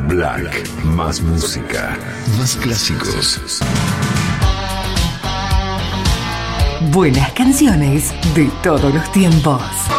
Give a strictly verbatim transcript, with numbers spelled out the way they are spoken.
Black, más música, más clásicos. Buenas canciones de todos los tiempos.